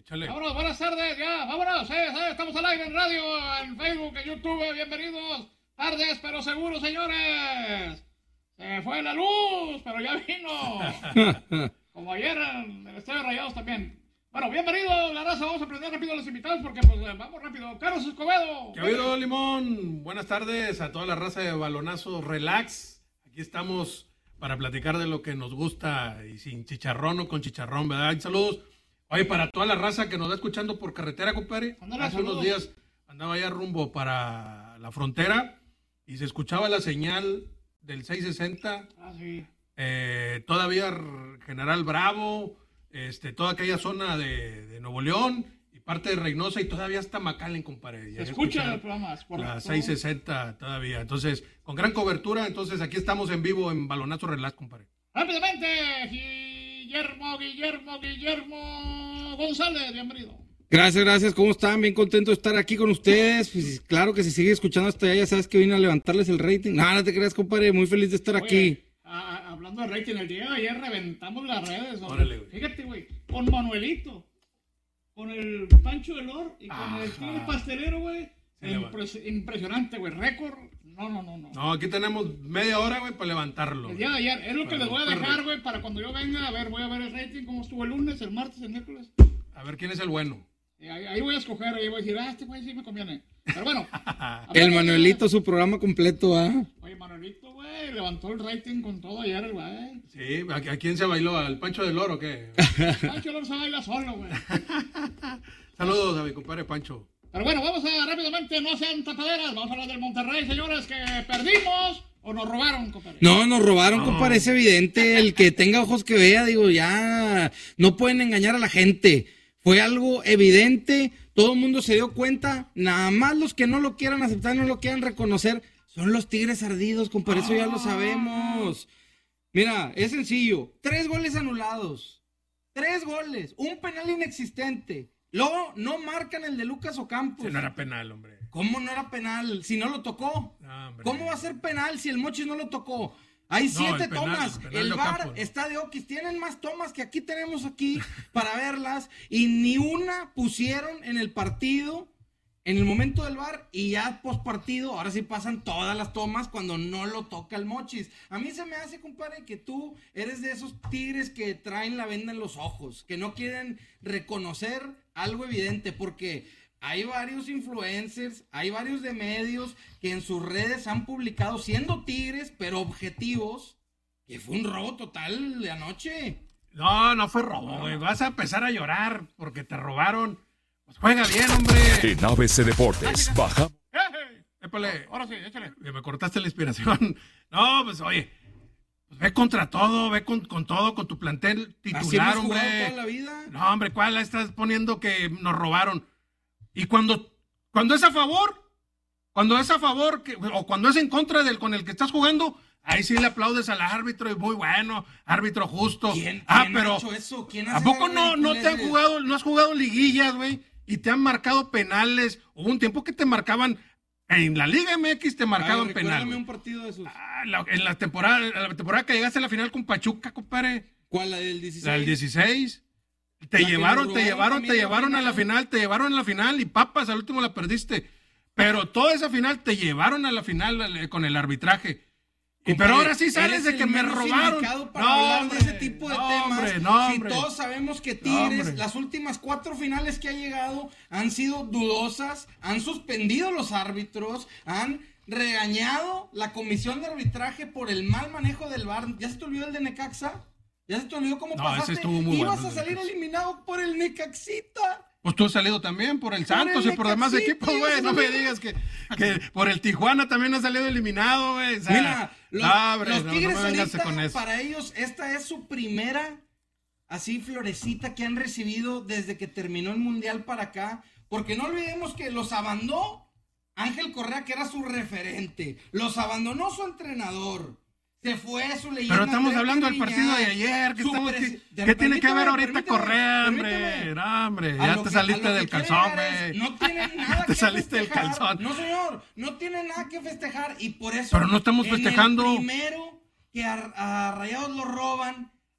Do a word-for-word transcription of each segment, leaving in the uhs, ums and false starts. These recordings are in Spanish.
Échale. Vámonos, buenas tardes, ya, vámonos, eh, eh, estamos al aire en radio, en Facebook, en YouTube, bienvenidos. Tardes, pero seguros, señores. Se fue la luz, pero ya vino. Como ayer en el Estadio Rayados también. Bueno, bienvenidos, la raza, vamos a aprender rápido a los invitados porque pues vamos rápido. Carlos Escobedo. ¿Qué ha habido, Limón? Buenas tardes a toda la raza de Balonazo Relax. Aquí estamos para platicar de lo que nos gusta y sin chicharrón o con chicharrón, ¿verdad? Saludos. Oye, para toda la raza que nos va escuchando por carretera, compadre. Ándale, Hace saludos. unos días andaba ya rumbo para la frontera y se escuchaba la señal del seiscientos sesenta. Ah, sí. Eh, todavía General Bravo, este, toda aquella zona de, de Nuevo León y parte de Reynosa y todavía hasta McAllen, compadre. Se escucha el programa, es correcto. La seiscientos sesenta todavía. Entonces, con gran cobertura, entonces aquí estamos en vivo en Balonazo Relax, compadre. Rápidamente, Guillermo, Guillermo, Guillermo González, bienvenido. Gracias, gracias. ¿Cómo están? Bien contento de estar aquí con ustedes. Pues, claro que si sigue escuchando hasta allá, ya sabes que vine a levantarles el rating. No, no te creas, compadre. Muy feliz de estar Oye, aquí. a- a- hablando de rating, el día de ayer reventamos las redes. ¿No? Órale, güey. Fíjate, güey, con Manuelito, con el Pancho del Or y con Ajá. el Tigre Pastelero, güey. Se le va. Impres- impresionante, güey. Récord. No, no, no, no. No, aquí tenemos media hora, güey, para levantarlo. El día de ayer, es lo que Para les voy a romper dejar, récord. güey, para cuando yo venga. A ver, voy a ver el rating, cómo estuvo el lunes, el martes, el miércoles. A ver quién es el bueno. Y ahí, ahí voy a escoger, ahí voy a decir, ah, este güey sí me conviene. Pero bueno. El Manuelito, su programa completo, ¿ah? Oye, Manuelito, güey, levantó el rating con todo ayer, el güey. Sí, ¿a, a quién se bailó? ¿Al Pancho del Oro o qué? Pancho Lor se baila solo, güey. Saludos a mi compadre Pancho. Pero bueno, vamos a rápidamente, no sean tapaderas, vamos a hablar del Monterrey, señores, que perdimos o nos robaron, compadre. No, nos robaron, No. compadre. Es evidente. El que tenga ojos que vea, digo, ya no pueden engañar a la gente. Fue algo evidente. Todo el mundo se dio cuenta. Nada más los que no lo quieran aceptar, no lo quieran reconocer, son los tigres ardidos, compadre. Eso ya lo sabemos. Mira, es sencillo. Tres goles anulados. Tres goles. Un penal inexistente. Luego no marcan el de Lucas Ocampos. Si no era penal, hombre. ¿Cómo no era penal si no lo tocó? No, hombre. ¿Cómo va a ser penal si el Mochis no lo tocó? Hay No, siete el penal, tomas. el penal El de V A R Ocampo, ¿no? está de Oquis. Tienen más tomas que aquí tenemos aquí para verlas. Y ni una pusieron en el partido, en el momento del V A R. Y ya post partido, ahora sí pasan todas las tomas cuando no lo toca el Mochis. A mí se me hace, compadre, que tú eres de esos tigres que traen la venda en los ojos. Que no quieren reconocer algo evidente. Porque hay varios influencers, hay varios de medios que en sus redes han publicado, siendo tigres, pero objetivos, que fue un robo total de anoche. No, no fue robo, güey. Vas a empezar a llorar porque te robaron. Pues juega bien, hombre. En A B C Deportes, baja. ¡Eh, eh! Épale. Ahora sí, échale. Me cortaste la inspiración. No, pues oye, pues ve contra todo, ve con, con todo, con tu plantel Así titular, hemos jugado hombre. toda la vida. No, hombre, ¿cuál la estás poniendo que nos robaron? Y cuando, cuando es a favor, cuando es a favor, que, o cuando es en contra del con el que estás jugando, ahí sí le aplaudes al árbitro, y muy bueno, árbitro justo. ¿Quién, ah, quién pero ha hecho eso? ¿Quién ¿a hace poco esas no, no te han ridiculeces? jugado, no has jugado liguillas, güey? Y te han marcado penales. Hubo un tiempo que te marcaban, en la Liga M X te marcaban Ay, penal. recuérdame güey. un partido de esos. Ah, la- en la temporada, la temporada que llegaste a la final con Pachuca, compadre. ¿Cuál? ¿La del dieciséis? La del dieciséis. Te La que llevaron, nos te robaron llevaron, te también la llevaron a la final. final, te llevaron a la final y papas, al último la perdiste. Pero toda esa final te llevaron a la final eh, con el arbitraje. Y Compadre, pero ahora sí sales eres de el que me menos robaron. indicado para No, hablar hombre, de ese tipo de no, temas. hombre, no, si hombre. todos sabemos que No, Tigres, hombre. las últimas cuatro finales que ha llegado han sido dudosas, han suspendido los árbitros, han regañado la comisión de arbitraje por el mal manejo del V A R. ¿Ya se te olvidó el de Necaxa? ¿Ya se te olvidó cómo No, pasaste? ese estuvo muy Ibas bueno, a el de salir Necaxa. eliminado por el Necaxita. Pues tú has salido también por el Santos el y por demás Necaxita, equipos, güey. eso No me no- digas que, que por el Tijuana también has salido eliminado, güey. O sea, Mira, los, no, hombre, los no, Tigres no me vengas ahorita, con eso. para ellos, esta es su primera, así, florecita que han recibido desde que terminó el Mundial para acá. Porque no olvidemos que los abandonó Ángel Correa, que era su referente. Los abandonó su entrenador. Se fue su leyenda. Pero estamos Andrés hablando del Guiñac, partido de ayer. ¿Qué, su estamos- presi- qué- qué tiene que ver Permíteme, ahorita permíteme, Correa, hombre? permíteme. No, hombre, A ya lo te que- saliste a lo del que quiere calzón, llegar es, güey. No tienen nada Te que saliste del festejar. calzón. No, señor, no tienen nada que festejar y por eso. Pero no estamos en el festejando. primero que a, a Rayados lo roban,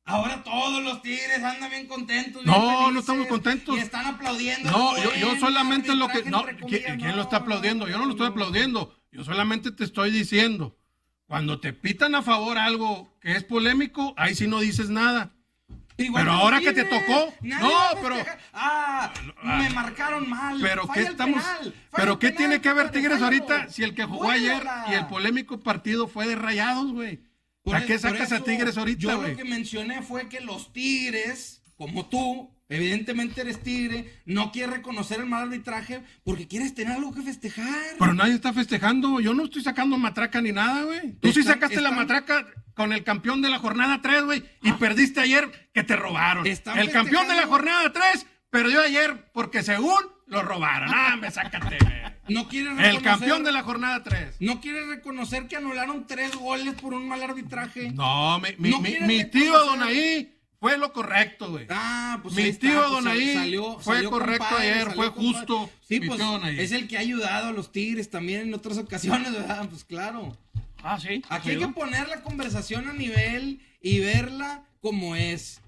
Ahora todos los Tigres andan bien contentos. No, bien no felices, estamos contentos. Y están aplaudiendo. No, yo, yo Bueno, solamente lo que... No, arbitraje, ¿quién, entre quién lo está comillas, aplaudiendo? Yo no lo estoy aplaudiendo. Yo solamente te estoy diciendo, cuando te pitan a favor algo que es polémico, ahí sí no dices nada. Igual Pero los ahora que te Tigres, tocó, nadie no, va a pero- festejar. Ah, me marcaron mal. Pero falla qué el estamos, penal, falla pero el qué penal, tiene que ver compadre, Tigres fállalo. ahorita si el que jugó ayer Juégala. y el polémico partido fue de Rayados, güey? Por ¿A es- qué por sacas a eso, Tigres ahorita, Yo güey? lo que mencioné fue que los Tigres, como tú, evidentemente eres Tigre, no quieres reconocer el mal arbitraje porque quieres tener algo que festejar. Pero nadie está festejando. Yo no estoy sacando matraca ni nada, güey. Tú sí Están- sacaste la están- matraca con el campeón de la jornada tres, güey, y perdiste ayer que te robaron. Están El campeón de la festejando- jornada tres perdió ayer porque según lo robaron. Ah, me sácate, güey. No quieres El reconocer, campeón de la jornada tres. no quieres reconocer que anularon tres goles por un mal arbitraje. No, mi, mi, No mi, quieres mi tío reconocer- Donaí fue lo correcto, güey. Ah, pues Mi ahí está, tío pues, Donaí salió- fue salió correcto compadre, ayer, salió fue compadre. justo. Sí, mi pues tío Donaí. es el que ha ayudado a los Tigres también en otras ocasiones, ¿verdad? Pues claro. Ah, sí. Aquí hay que poner la conversación a nivel y verla como es.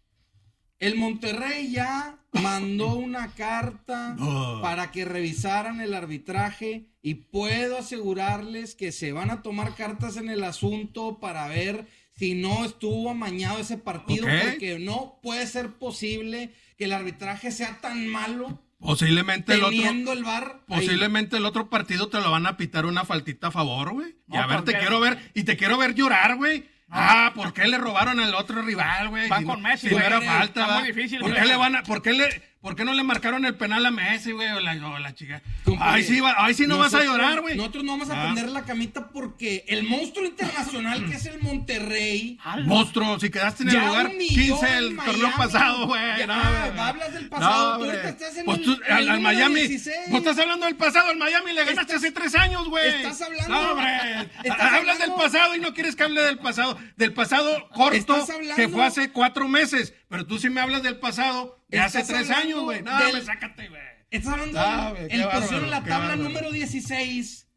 El Monterrey ya mandó una carta No. para que revisaran el arbitraje y puedo asegurarles que se van a tomar cartas en el asunto para ver si no estuvo amañado ese partido, Ok. porque no puede ser posible que el arbitraje sea tan malo Posiblemente el otro. teniendo el V A R ahí. Posiblemente el otro partido te lo van a pitar una faltita a favor, güey. Y No, a ver, te porque- quiero ver, y te quiero ver llorar, güey. Ah, ¿por qué le robaron al otro rival, güey? Van Si con no- Messi, si no güey. era Está falta, muy ¿va? difícil, ¿Por güey. qué le van a, por qué le, por qué no le marcaron el penal a Messi, güey? O la, o la chica. Compadre, Ay, sí, va- ay, sí no vas a nosotros- llorar, güey. Nosotros no vamos a Ah. poner la camita porque el monstruo internacional que es el Monterrey Monstruo, si quedaste en el ya lugar humilló quince en el Miami. torneo pasado, güey. Ya, No, güey. hablas del pasado, tú güey. ahorita estás en Pues el- tú, en el al, al número Miami, dieciséis. vos estás hablando del pasado, al Miami le ganaste Estás- hace tres años, güey. estás hablando- No, hombre. estás Hablas del hablando- pasado y no quieres que hable del pasado. Del pasado corto, Estás hablando- que fue hace cuatro meses. Pero tú sí me hablas del pasado de hace Estás tres hablando años, güey. No, del- me sácate, güey. Estás hablando Ah, del güey, qué el bárbaro, posición en la qué tabla bárbaro. número dieciséis.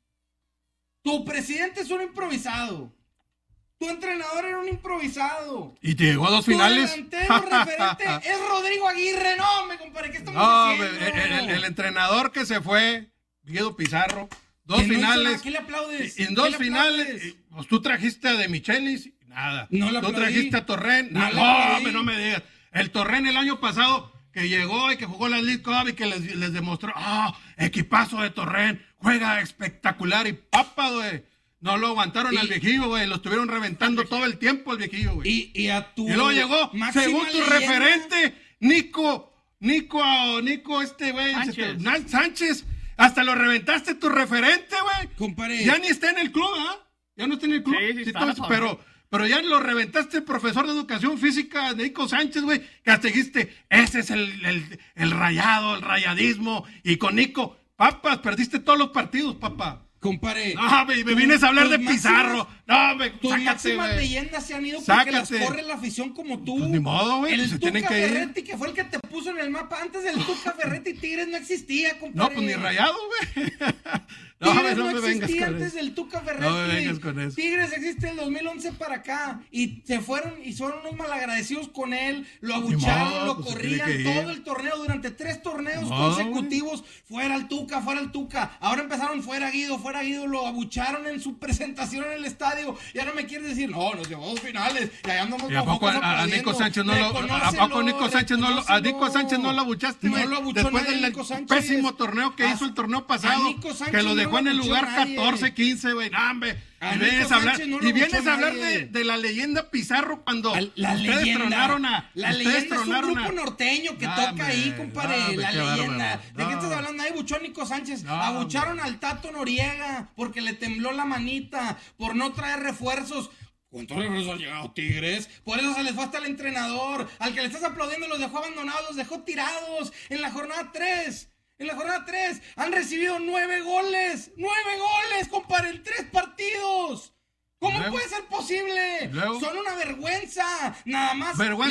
Tu presidente es un improvisado. Tu entrenador era un improvisado. Y te llegó a dos Tu finales. delantero referente es Rodrigo Aguirre. No, me compadre, ¿qué estamos No, haciendo? güey, el, el- el entrenador que se fue, Guido Pizarro, dos Que no hizo nada. finales. ¿Qué le aplaudes? Y en ¿Qué dos le finales, aplaudes? y, pues tú trajiste a De Michelis, y nada. No le Tú aplaudí. trajiste a Torren, No nada. le No, aplaudí. hombre, no me digas. El Torren el año pasado que llegó y que jugó la League Cup y que les, les demostró, ah, equipazo de Torren, juega espectacular y papa, güey. No lo aguantaron Y- al viejillo, güey. Lo estuvieron reventando todo el tiempo al viejillo, güey. Y, y a tu Y luego llegó, máxima según tu leyenda, referente, Nico, Nico, Nico, este güey, Sánchez. este, Nan- Sánchez, hasta lo reventaste tu referente, güey. Compadre. Ya ni está en el club, ¿ah? Ya no está en el club. Sí, sí está, entonces, todavía. pero, pero ya lo reventaste el profesor de educación física, Nico Sánchez, güey, que hasta dijiste, ese es el, el, el rayado, el rayadismo, y con Nico, papas, perdiste todos los partidos, papá. Compadre. No, me, me vienes a hablar tus de máximas- Pizarro. No, me, Tus sácate, máximas güey. leyendas se han ido porque las Sácate. corre la afición como tú. Pues ni modo, güey, El pues se Tuca tienen que ir. Ferretti, que fue el que te puso en el mapa. Antes del Tuca Ferretti, Tigres no existía, compadre. No, pues ni rayado, güey. No, Tigres no no, me vengas existía con antes eso. del Tuca Ferretti. No me vengas con eso. Tigres existe en el dos mil once para acá. Y se fueron y fueron unos malagradecidos con él. Lo abucharon, modo, lo pues se corrían tiene que ir. todo el torneo. Durante tres torneos Ni modo, consecutivos. Fuera el Tuca, fuera el Tuca. Ahora empezaron fuera Guido, fuera Guido. Lo abucharon en su presentación en el estadio. Y ahora me quieres decir, no, nos llevó a dos finales. Y allá andamos ¿Y a con poco a, focos a aplaudiendo. Nico Sánchez no lo, a Reconócelo, poco Nico Sánchez no lo, a Nico reconócelo. Sánchez no lo abuchaste, No güey? lo abuchó Después nadie, del Nico Sánchez. pésimo torneo que A- hizo el torneo a pasado, Nico Sánchez que lo no dejó lo en el abuchó lugar nadie. catorce, quince, güey, no, hombre. A Y Nico vienes a hablar, Sánchez no lo y vienes abuchó a hablar nadie. de, de la leyenda Pizarro cuando Al- La ustedes leyenda. tronaron a, la ustedes leyenda es un tronaron grupo a- norteño que No, toca hombre, ahí, compadre. no, hombre, la qué leyenda. bárbaro. ¿De qué No. estás hablando? Ahí buchó a Nico Sánchez. No, Abucharon al Tato Noriega porque le tembló la manita por no traer refuerzos. ¿Cuántos refuerzos han llegado Tigres? Por eso se les fue hasta el entrenador. Al que le estás aplaudiendo los dejó abandonados, los dejó tirados en la jornada tres. En la jornada tres han recibido nueve goles. ¡Nueve goles, compadre! En tres partidos. ¿Cómo ¿Luego? puede ser posible? ¿Luego? Son una vergüenza. Nada más. Vergüenza.